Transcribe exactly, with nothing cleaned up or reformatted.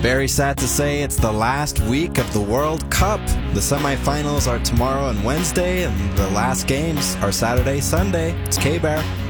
Very sad to say it's the last week of the World Cup. The semifinals are tomorrow and Wednesday, and the last games are Saturday, Sunday. It's K-Bear.